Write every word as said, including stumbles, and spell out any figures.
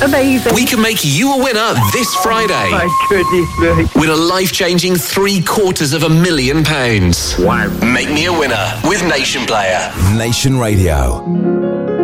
amazing. We can make you a winner this Friday. My goodness me. Win a life-changing three quarters of a million pounds. Wow. Make me a winner with Nation Player. Nation Radio.